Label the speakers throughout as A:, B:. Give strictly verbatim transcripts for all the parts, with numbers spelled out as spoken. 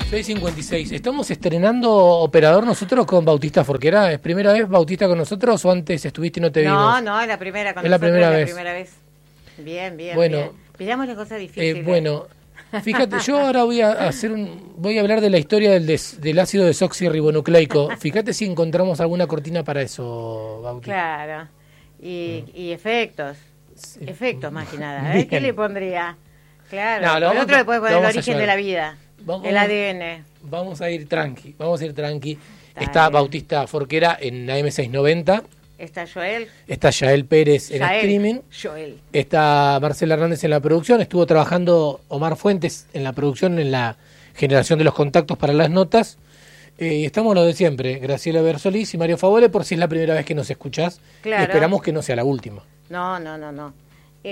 A: seis cincuenta y seis. Estamos estrenando operador nosotros con Bautista Forquera. ¿Es primera vez Bautista con nosotros o antes estuviste y no te vimos?
B: No, no, es la primera con
A: es la
B: nosotros,
A: primera
B: es
A: vez.
B: la primera vez. Bien, bien,
A: bueno,
B: bien. Pidamos las cosas difíciles.
A: Eh, bueno, fíjate, yo ahora voy a hacer un, voy a hablar de la historia del, des, del ácido desoxirribonucleico. Fíjate si encontramos alguna cortina para eso, Bautista.
B: Claro. Y, mm. y efectos. Sí. Efectos más que nada.
A: Bien.
B: ¿Qué le pondría? Claro.
A: No,
B: el otro le puede poner el origen de la vida.
A: Vamos,
B: el A D N.
A: Vamos a ir tranqui, vamos a ir tranqui.
B: Está,
A: Está
B: bien.
A: Bautista Forquera en A M seiscientos noventa.
B: Está Joel.
A: Está Yael Pérez en
B: Yael.
A: streaming.
B: Joel.
A: Está Marcela Hernández en la producción. Estuvo trabajando Omar Fuentes en la producción, en la generación de los contactos para las notas. Eh, y estamos los de siempre, Graciela Bersolís y Mario Favore, por si es la primera vez que nos escuchás.
B: Claro.
A: Esperamos que no sea la última.
B: No, no, no, no.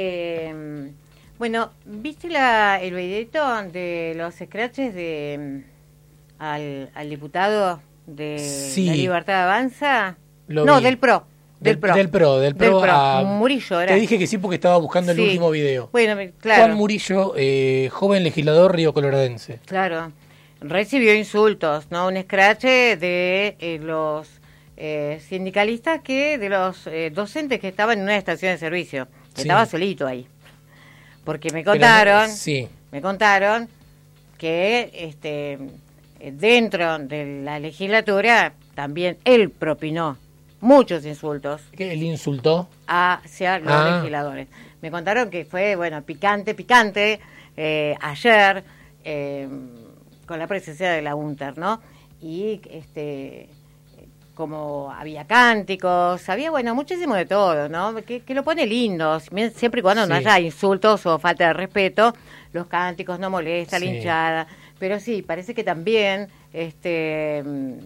B: Eh, bueno, ¿viste la, el videito de los scratches de al, al diputado de
A: sí.
B: La Libertad Avanza?
A: Lo
B: no,
A: vi.
B: del PRO. Del,
A: del
B: PRO.
A: Del PRO, del PRO.
B: Del PRO.
A: A,
B: Murillo era.
A: Te dije que sí porque estaba buscando el
B: sí.
A: último video.
B: Bueno, claro.
A: Juan Murillo, eh, joven legislador río coloradense.
B: Claro. Recibió insultos, ¿no? Un scratch de eh, los eh, sindicalistas que, de los eh, docentes que estaban en una estación de servicio.
A: Sí.
B: Estaba solito ahí. Porque me contaron,
A: Pero, sí.
B: me contaron que este dentro de la legislatura también él propinó muchos insultos.
A: ¿Qué él insultó?
B: Hacia los
A: ah.
B: legisladores. Me contaron que fue, bueno, picante, picante, eh, ayer, eh, con la presencia de la UNTER, ¿no? Y este como había cánticos, había, bueno, muchísimo de todo, ¿no? Que, que lo pone lindo, siempre y cuando sí. no haya insultos o falta de respeto, los cánticos no molestan, sí. la hinchada, pero sí, parece que también este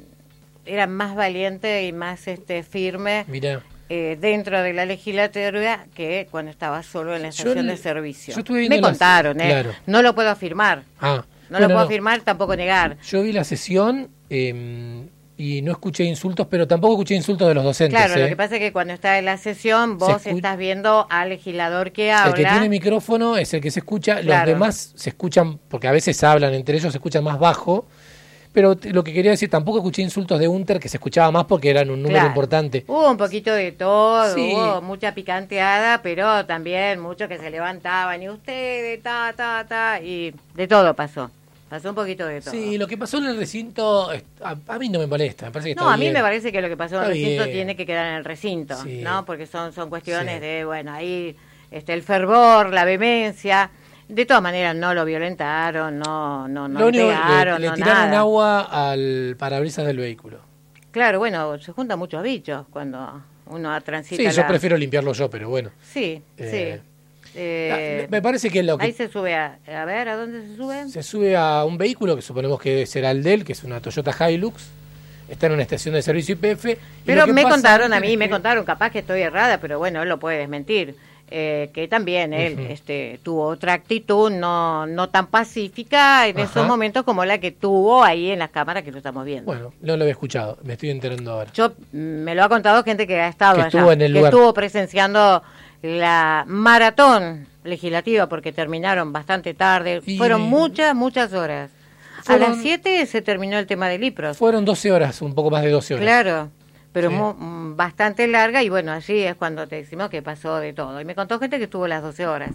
B: era más valiente y más este firme
A: Mirá.
B: Eh, dentro de la legislatura que cuando estaba solo en la estación
A: yo,
B: de servicio.
A: Yo estuve
B: Me
A: las...
B: contaron, ¿eh?
A: Claro.
B: No lo puedo afirmar.
A: Ah,
B: no
A: bueno,
B: lo puedo
A: no.
B: afirmar, tampoco negar.
A: Yo vi la sesión eh, y no escuché insultos, pero tampoco escuché insultos de los docentes.
B: Claro,
A: ¿eh?
B: lo que pasa es que cuando está en la sesión vos
A: escu...
B: estás viendo al legislador que habla.
A: El que tiene micrófono es el que se escucha,
B: claro.
A: los demás se escuchan, porque a veces hablan entre ellos, se escuchan más bajo. Pero lo que quería decir, tampoco escuché insultos de UNTER, que se escuchaba más porque eran un número
B: claro.
A: importante.
B: Hubo un poquito de todo,
A: sí.
B: hubo mucha picanteada, pero también muchos que se levantaban, y ustedes, ta, ta, ta, y de todo pasó. Pasó un poquito de todo.
A: Sí, lo que pasó en el recinto, a, a mí no me molesta, me parece que está
B: No, a
A: bien.
B: mí me parece que lo que pasó en el
A: está
B: recinto
A: bien.
B: tiene que quedar en el recinto,
A: sí.
B: ¿no? Porque son, son cuestiones
A: sí.
B: de, bueno, ahí este el fervor, la vehemencia. De todas maneras, no lo violentaron, no, no, no
A: lo
B: le pegaron,
A: le, le
B: no
A: tiraron
B: nada.
A: agua al parabrisas del vehículo.
B: Claro, bueno, se juntan muchos bichos cuando uno transita.
A: Sí,
B: la...
A: yo prefiero limpiarlo yo, pero bueno.
B: Sí,
A: eh,
B: sí. Eh,
A: me parece que lo que...
B: Ahí se sube a... A ver, ¿a dónde se sube?
A: Se sube a un vehículo que suponemos que será el de él, que es una Toyota Hilux. Está en una estación de servicio Y P F.
B: Pero me contaron, a mí
A: que...
B: me contaron, capaz que estoy errada, pero bueno, él lo puede desmentir. Eh, que también él uh-huh. este, tuvo otra actitud no no tan pacífica en Ajá. esos momentos como la que tuvo ahí en las cámaras que lo estamos viendo.
A: Bueno, no lo había escuchado, me estoy enterando ahora.
B: Yo me lo ha contado gente que ha estado
A: que
B: allá,
A: estuvo en el
B: que
A: lugar.
B: estuvo presenciando la maratón legislativa porque terminaron bastante tarde, y... fueron muchas, muchas horas. Fueron... A las siete se terminó el tema del IPROS.
A: Fueron doce horas, un poco más de doce horas.
B: Claro. Pero
A: sí.
B: muy, bastante larga y bueno, allí es cuando te decimos que pasó de todo. Y me contó gente que estuvo las doce horas.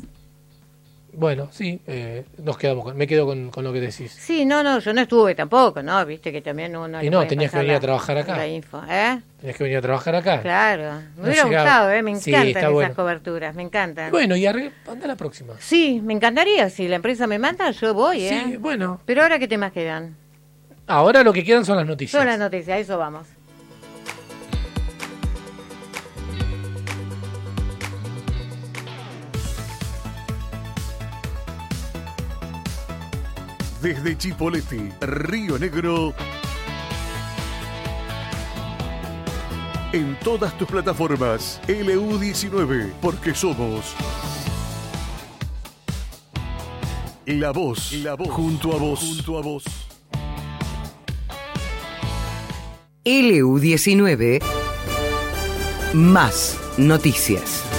A: Bueno, sí, eh, nos quedamos con, me quedo con, con lo que decís.
B: Sí, no, no, yo no estuve tampoco, ¿no? Viste que también uno...
A: Y no, tenías que venir
B: la,
A: a trabajar acá.
B: La info, ¿eh?
A: Tenías que venir a trabajar acá.
B: Claro, me
A: no
B: hubiera
A: llegaba.
B: gustado, ¿eh? Me encantan
A: sí,
B: esas
A: bueno.
B: coberturas, me encantan.
A: Bueno, y arre... anda la próxima.
B: Sí, me encantaría, si la empresa me manda, yo voy, ¿eh?
A: Sí, bueno.
B: Pero ahora, ¿qué temas quedan?
A: Ahora lo que quedan son las noticias.
B: Son las noticias, a eso vamos.
C: Desde Chipoleti, Río Negro, en todas tus plataformas, L U diecinueve, porque somos la voz, la voz, junto a vos, junto a vos.
D: L U diecinueve, más noticias.